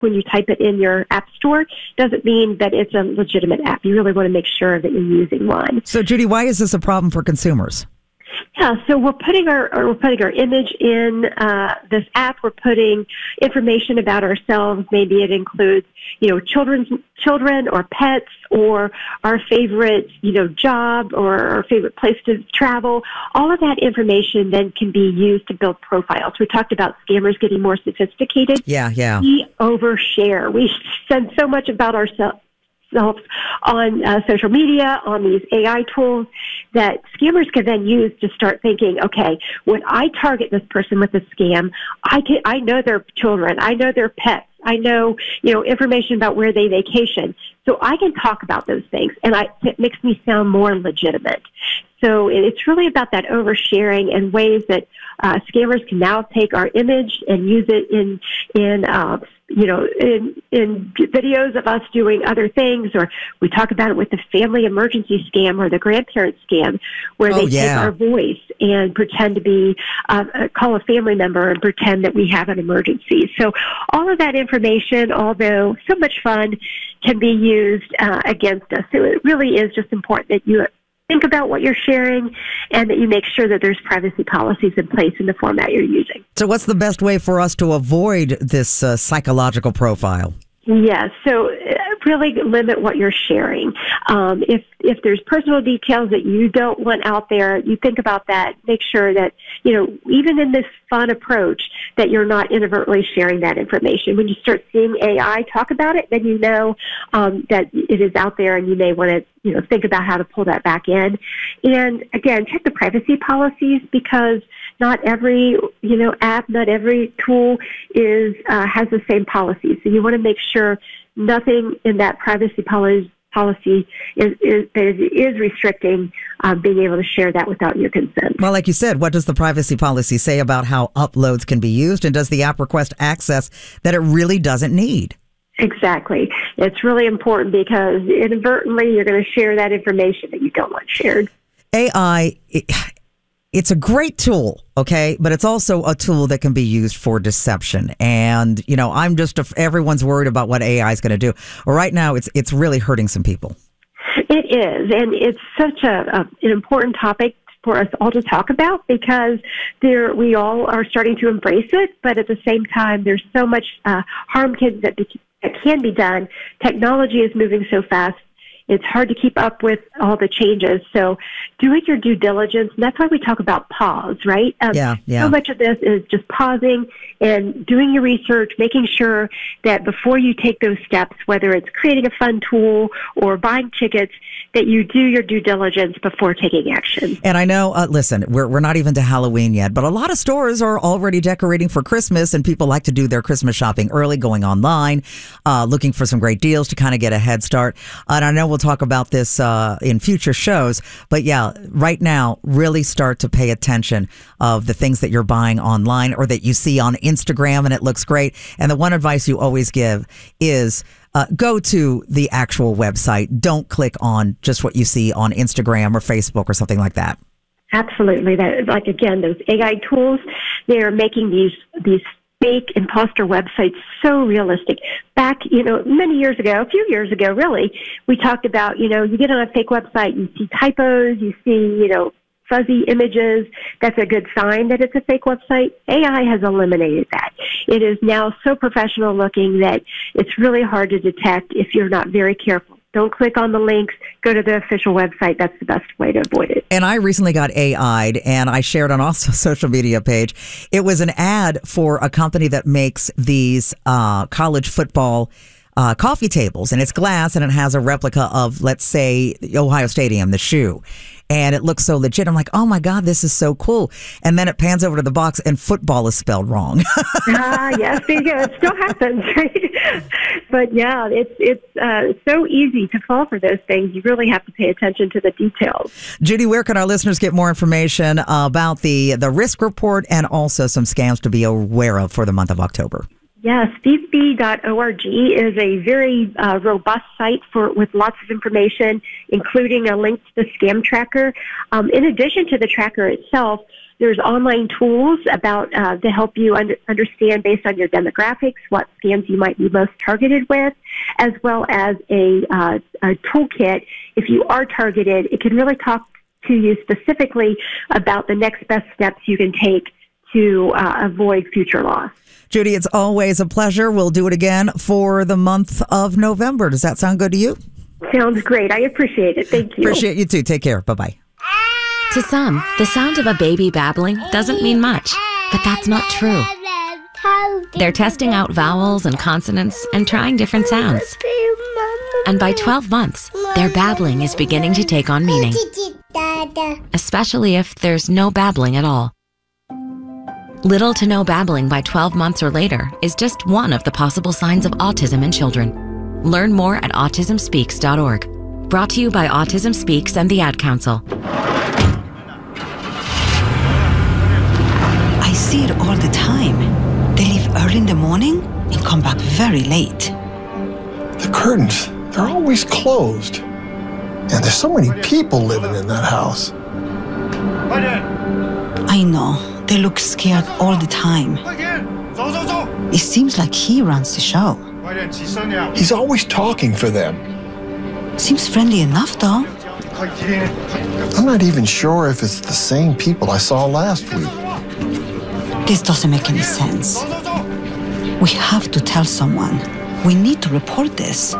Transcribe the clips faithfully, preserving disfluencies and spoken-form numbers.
when you type it in your app store doesn't mean that it's a legitimate app. You really want to make sure that you're using one. So, Judy, why is this a problem for consumers? Yeah, so we're putting our we're putting our image in uh, this app. We're putting information about ourselves. Maybe it includes, you know, children's children or pets or our favorite, you know, job or our favorite place to travel. All of that information then can be used to build profiles. We talked about scammers getting more sophisticated. Yeah, yeah. We overshare. We send so much about ourselves. on uh, social media, on these A I tools that scammers can then use to start thinking, okay, when I target this person with a scam, I can, I know their children, I know their pets, I know, you know, information about where they vacation. So I can talk about those things, and I, it makes me sound more legitimate. So it's really about that oversharing and ways that uh, scammers can now take our image and use it in, in uh, you know, in, in videos of us doing other things, or we talk about it with the family emergency scam or the grandparent scam, where oh, they yeah. take our voice and pretend to be, uh, call a family member and pretend that we have an emergency. So all of that information, although so much fun, can be used uh, against us. So it really is just important that you think about what you're sharing and that you make sure that there's privacy policies in place in the format you're using. So what's the best way for us to avoid this uh, psychological profile? Yes, so really limit what you're sharing. Um, if if there's personal details that you don't want out there, you think about that. Make sure that, you know, even in this fun approach, that you're not inadvertently sharing that information. When you start seeing A I talk about it, then you know um, that it is out there, and you may want to, you know, think about how to pull that back in. And again, check the privacy policies, because not every, you know, app, not every tool is uh, has the same policy. So you want to make sure nothing in that privacy policy policy is, is, is restricting uh, being able to share that without your consent. Well, like you said, what does the privacy policy say about how uploads can be used? And does the app request access that it really doesn't need? Exactly. It's really important, because inadvertently you're going to share that information that you don't want shared. A I... It, It's a great tool, okay, but it's also a tool that can be used for deception. And, you know, I'm just, everyone's worried about what A I is going to do. Well, right now, it's it's really hurting some people. It is, and it's such a, a an important topic for us all to talk about, because there we all are starting to embrace it, but at the same time, there's so much uh, harm can, that, be, that can be done. Technology is moving so fast. It's hard to keep up with all the changes. So doing your due diligence, and that's why we talk about pause, right? Um, yeah, yeah. So much of this is just pausing and doing your research, making sure that before you take those steps, whether it's creating a fun tool or buying tickets, that you do your due diligence before taking action. And I know, uh, listen, we're we're not even to Halloween yet, but a lot of stores are already decorating for Christmas, and people like to do their Christmas shopping early, going online, uh, looking for some great deals to kind of get a head start. And I know we'll talk about this uh, in future shows, but yeah, right now, really start to pay attention of the things that you're buying online or that you see on Instagram and it looks great. And the one advice you always give is uh, go to the actual website. Don't click on just what you see on Instagram or Facebook or something like that. Absolutely. That, like, again, those A I tools, they're making these these fake imposter websites so realistic. Back, you know, many years ago, a few years ago, really, we talked about, you know, you get on a fake website, you see typos, you see, you know, fuzzy images. That's a good sign that it's a fake website. A I has eliminated that. It is now so professional looking that it's really hard to detect if you're not very careful. Don't click on the links. Go to the official website. That's the best way to avoid it. And I recently got A I'd, and I shared on also social media page. It was an ad for a company that makes these uh, college football uh, coffee tables, and it's glass, and it has a replica of, let's say, Ohio Stadium, the shoe. And it looks so legit. I'm like, oh my God, this is so cool. And then it pans over to the box and football is spelled wrong. Ah, yes, there you go. It still happens, right? But yeah, it's it's uh, so easy to fall for those things. You really have to pay attention to the details. Judy, where can our listeners get more information about the, the risk report and also some scams to be aware of for the month of October? Yes, thief b dot org is a very uh, robust site for with lots of information, including a link to the scam tracker. Um, in addition to the tracker itself, There's online tools about uh, to help you under, understand based on your demographics what scams you might be most targeted with, as well as a, uh, a toolkit. If you are targeted, it can really talk to you specifically about the next best steps you can take to uh, avoid future loss. Judy, it's always a pleasure. We'll do it again for the month of November. Does that sound good to you? Sounds great. I appreciate it. Thank you. Appreciate you too. Take care. Bye-bye. To some, the sound of a baby babbling doesn't mean much, but that's not true. They're testing out vowels and consonants and trying different sounds. And by twelve months, their babbling is beginning to take on meaning, especially if there's no babbling at all. Little to no babbling by twelve months or later is just one of the possible signs of autism in children. Learn more at autism speaks dot org. Brought to you by Autism Speaks and the Ad Council. I see it all the time. They leave early in the morning and come back very late. The curtains, they're always closed. And there's so many people living in that house. I know. They look scared all the time. It seems like he runs the show. He's always talking for them. Seems friendly enough, though. I'm not even sure if it's the same people I saw last week. This doesn't make any sense. We have to tell someone. We need to report this.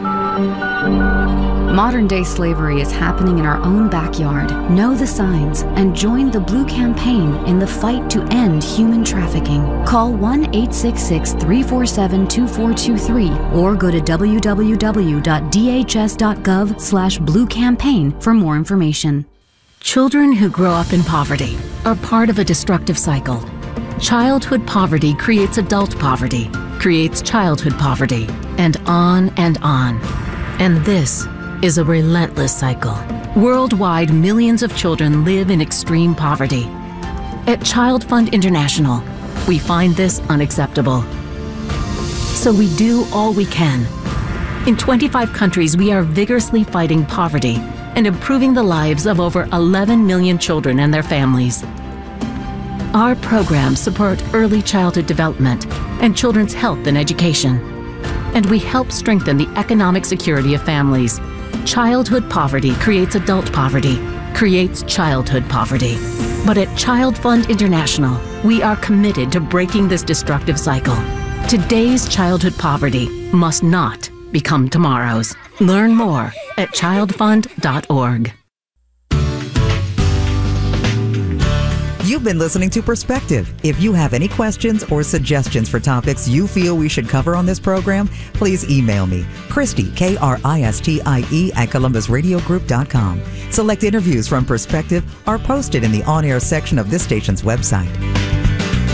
Modern-day slavery is happening in our own backyard. Know the signs and join the Blue Campaign in the fight to end human trafficking. Call one eight six six, three four seven, two four two three or go to w w w dot d h s dot gov slash blue campaign for more information. Children who grow up in poverty are part of a destructive cycle. Childhood poverty creates adult poverty, creates childhood poverty, and on and on. And this is a relentless cycle. Worldwide, millions of children live in extreme poverty. At Child Fund International, we find this unacceptable. So we do all we can. In twenty-five countries, we are vigorously fighting poverty and improving the lives of over eleven million children and their families. Our programs support early childhood development and children's health and education. And we help strengthen the economic security of families. Childhood poverty creates adult poverty, creates childhood poverty. But at Child Fund International, we are committed to breaking this destructive cycle. Today's childhood poverty must not become tomorrow's. Learn more at child fund dot org. You've been listening to Perspective. If you have any questions or suggestions for topics you feel we should cover on this program, please email me, Kristie, K R I S T I E, at columbus radio group dot com. Select interviews from Perspective are posted in the on-air section of this station's website.